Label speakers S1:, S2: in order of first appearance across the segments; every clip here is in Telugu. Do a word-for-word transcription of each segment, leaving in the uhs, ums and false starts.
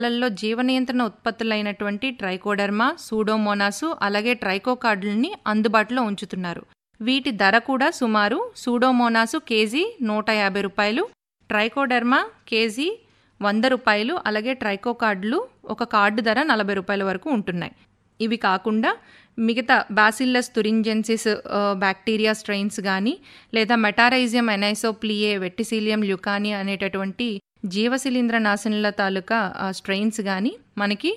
S1: లలో జీవ నియంత్రణ ఉత్పత్తులైనటువంటి ట్రైకోడెర్మా, సూడోమోనాసు అలాగే ట్రైకోకార్డులని అందుబాటులో ఉంచుతున్నారు. వీటి ధర కూడా సుమారు సూడోమోనాసు కేజీ నూట యాభై రూపాయలు, ట్రైకోడెర్మా కేజీ వంద రూపాయలు, అలాగే ట్రైకోకార్డులు ఒక కార్డు ధర నలభై రూపాయల వరకు ఉంటున్నాయి. ఇవి కాకుండా మిగతా బాసిల్లస్ తురింజెన్సిస్ బ్యాక్టీరియా స్ట్రెయిన్స్ కానీ లేదా మెటారైజియం ఎనైసోప్లియే వెట్టిసిలియం ల్యుకాని అనేటటువంటి జీవశిలీంద్ర నాశనుల తాలూకా స్ట్రెయిన్స్ కానీ మనకి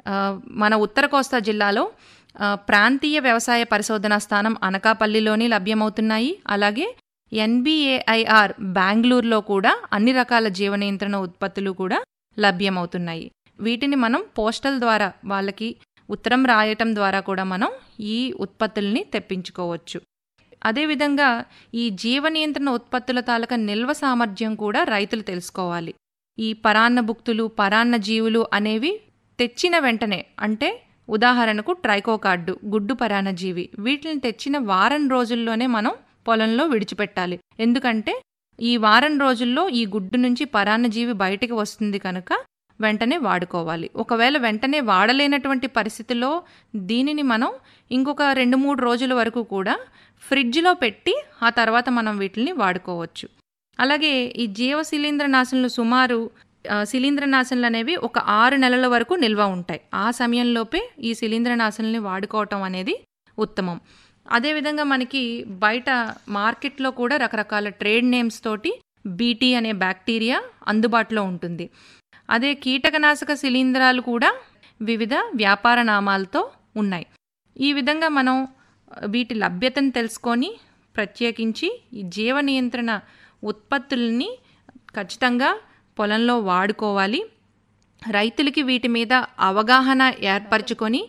S1: మన ఉత్తర కోస్తా జిల్లాలో ప్రాంతీయ వ్యవసాయ పరిశోధనా స్థానం అనకాపల్లిలోని లభ్యమవుతున్నాయి. అలాగే ఎన్బిఏఐఆర్ బెంగళూరులో కూడా అన్ని రకాల జీవ నియంత్రణ ఉత్పత్తులు కూడా లభ్యమవుతున్నాయి. వీటిని మనం పోస్టల్ ద్వారా వాళ్ళకి ఉత్తరం రాయటం ద్వారా కూడా మనం ఈ ఉత్పత్తుల్ని తెప్పించుకోవచ్చు. అదేవిధంగా ఈ జీవ నియంత్రణ ఉత్పత్తుల తాలూకా నిల్వ సామర్థ్యం కూడా రైతులు తెలుసుకోవాలి. ఈ పరాన్న భుక్తులు, పరాన్న జీవులు అనేవి తెచ్చిన వెంటనే, అంటే ఉదాహరణకు ట్రైకోకార్డు గుడ్డు పరాన్నజీవి, వీటిని తెచ్చిన వారం రోజుల్లోనే మనం పొలంలో విడిచిపెట్టాలి. ఎందుకంటే ఈ వారం రోజుల్లో ఈ గుడ్డు నుంచి పరాన్నజీవి బయటికి వస్తుంది కనుక వెంటనే వాడుకోవాలి. ఒకవేళ వెంటనే వాడలేనటువంటి పరిస్థితిలో దీనిని మనం ఇంకొక రెండు మూడు రోజుల వరకు కూడా ఫ్రిడ్జ్లో పెట్టి ఆ తర్వాత మనం వీటిని వాడుకోవచ్చు. అలాగే ఈ జీవ శిలీంద్ర నాశనలు సుమారు శిలీంద్ర నాశనలు అనేవి ఒక ఆరు నెలల వరకు నిల్వ ఉంటాయి. ఆ సమయంలోపే ఈ శిలీంద్ర నాశనల్ని వాడుకోవటం అనేది ఉత్తమం. అదేవిధంగా మనకి బయట మార్కెట్లో కూడా రకరకాల ట్రేడ్ నేమ్స్ తోటి బీటీ అనే బ్యాక్టీరియా అందుబాటులో ఉంటుంది. అదే కీటకనాశక శిలీంధ్రాలు కూడా వివిధ వ్యాపార నామాలతో ఉన్నాయి. ఈ విధంగా మనం వీటి లభ్యతను తెలుసుకొని ప్రత్యేకించి ఈ జీవ నియంత్రణ ఉత్పత్తుల్ని ఖచ్చితంగా పొలంలో వాడుకోవాలి. రైతులకి వీటి మీద అవగాహన ఏర్పరచుకొని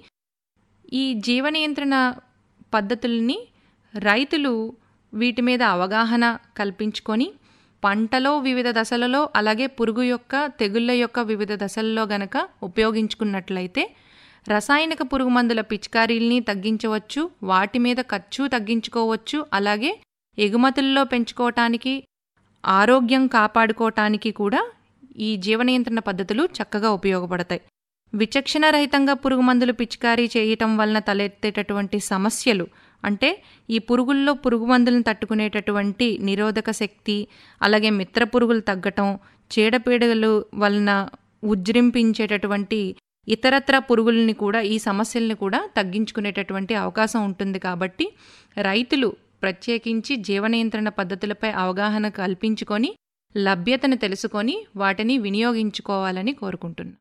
S1: ఈ జీవ నియంత్రణ పద్ధతుల్ని రైతులు వీటి మీద అవగాహన కల్పించుకొని పంటలో వివిధ దశలలో అలాగే పురుగు యొక్క తెగుళ్ళ యొక్క వివిధ దశల్లో గనక ఉపయోగించుకున్నట్లయితే రసాయనిక పురుగు మందుల పిచికారీల్ని తగ్గించవచ్చు, వాటి మీద ఖర్చు తగ్గించుకోవచ్చు, అలాగే ఎగుమతుల్లో పెంచుకోవటానికి, ఆరోగ్యం కాపాడుకోవటానికి కూడా ఈ జీవ నియంత్రణ పద్ధతులు చక్కగా ఉపయోగపడతాయి. విచక్షణ రహితంగా పురుగు మందులు పిచికారీ చేయటం వలన తలెత్తేటటువంటి సమస్యలు అంటే ఈ పురుగుల్లో పురుగు మందులను తట్టుకునేటటువంటి నిరోధక శక్తి, అలాగే మిత్ర పురుగులు తగ్గటం, చీడపీడలు వలన ఉజ్జరింపించేటటువంటి ఇతరత్ర పురుగుల్ని కూడా ఈ సమస్యల్ని కూడా తగ్గించుకునేటటువంటి అవకాశం ఉంటుంది. కాబట్టి రైతులు ప్రత్యేకించి జీవ నియంత్రణ పద్ధతులపై అవగాహన కల్పించుకొని లభ్యతను తెలుసుకొని వాటిని వినియోగించుకోవాలని కోరుకుంటున్నాను.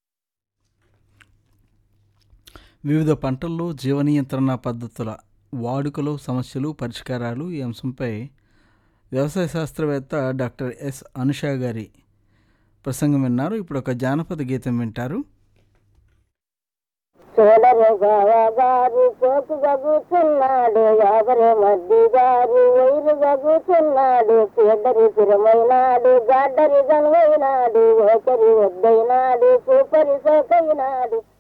S2: వివిధ పంటల్లో జీవ నియంత్రణ పద్ధతుల వాడుకలో సమస్యలు, పరిష్కారాలు ఈ అంశంపై వ్యవసాయ శాస్త్రవేత్త డాక్టర్ ఎస్ అనుష గారి ప్రసంగం విన్నారు. ఇప్పుడు ఒక జానపద గీతం వింటారు.
S3: చూడరు గారు పోకుగా కూర్చున్నాడు, ఎవరి మద్ది గారు వైరుగా కూర్చున్నాడు, పేదరి పిరమైనాడు, గాడ్డరి గనువైనాడు, ఓకరి వద్దైనాడు, సూపరి సోకైనాడు.